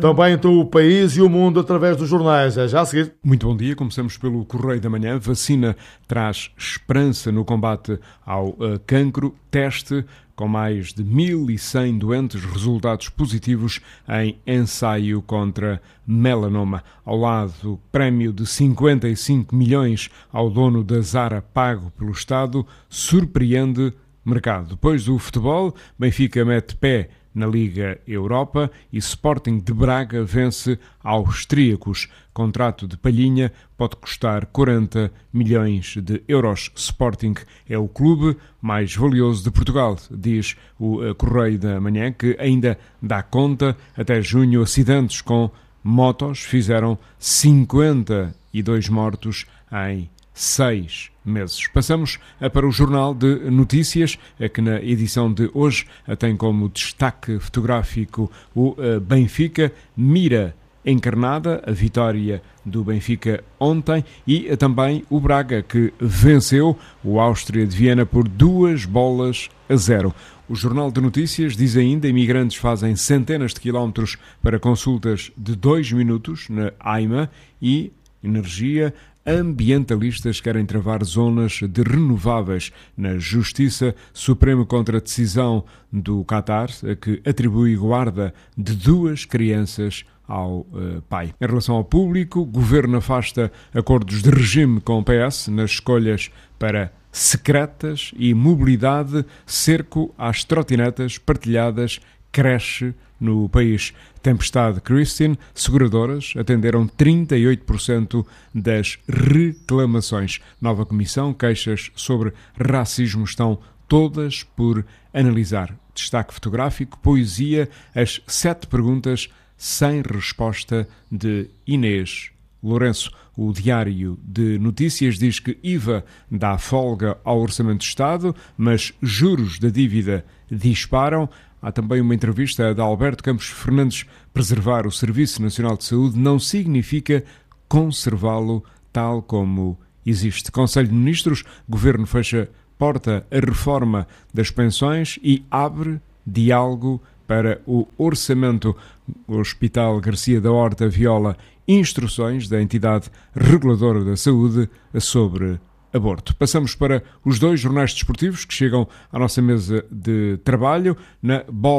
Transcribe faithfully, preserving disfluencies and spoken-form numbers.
Também então o país e o mundo através dos jornais. É já a seguir. Muito bom dia. Começamos pelo Correio da Manhã. Vacina traz esperança no combate ao uh, cancro. Teste com mais de mil e cem doentes, resultados positivos em ensaio contra melanoma. Ao lado, prémio de cinquenta e cinco milhões ao dono da Zara pago pelo Estado, surpreende mercado. Depois do futebol, Benfica mete pé na Liga Europa e Sporting de Braga vence austríacos. Contrato de Palhinha pode custar quarenta milhões de euros. Sporting é o clube mais valioso de Portugal, diz o Correio da Manhã, que ainda dá conta. Até junho, acidentes com motos fizeram cinquenta e dois mortos em seis meses. Passamos para o Jornal de Notícias, que na edição de hoje tem como destaque fotográfico o Benfica mira encarnada, a vitória do Benfica ontem, e também o Braga, que venceu o Áustria de Viena por duas bolas a zero. O Jornal de Notícias diz ainda: imigrantes fazem centenas de quilómetros para consultas de dois minutos na AIMA. E energia, ambientalistas querem travar zonas de renováveis na Justiça Suprema contra a decisão do Qatar, que atribui guarda de duas crianças ao uh, pai. Em relação ao público, o Governo afasta acordos de regime com o P S nas escolhas para secretas e mobilidade, cerco às trotinetas partilhadas, cresce no país. Tempestade Christine, seguradoras atenderam trinta e oito por cento das reclamações. Nova comissão, queixas sobre racismo estão todas por analisar. Destaque fotográfico, poesia, as sete perguntas sem resposta, de Inês Lourenço. O Diário de Notícias diz que I V A dá folga ao Orçamento de Estado, mas juros da dívida disparam. Há também uma entrevista de Alberto Campos Fernandes. Preservar o Serviço Nacional de Saúde não significa conservá-lo tal como existe. Conselho de Ministros, Governo fecha porta à reforma das pensões e abre diálogo para o orçamento. O Hospital Garcia da Horta viola instruções da entidade reguladora da saúde sobre aborto. Passamos para os dois jornais desportivos que chegam à nossa mesa de trabalho. Na bola